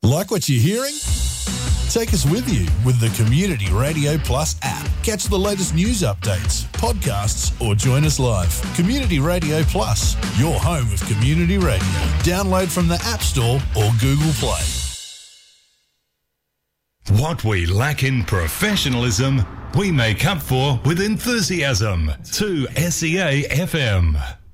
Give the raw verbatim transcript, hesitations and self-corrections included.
Like what you're hearing? Take us with you with the Community Radio Plus app. Catch the latest news updates, podcasts, or join us live. Community Radio Plus, your home of community radio. Download from the App Store or Google Play. What we lack in professionalism, we make up for with enthusiasm. two S E A F M.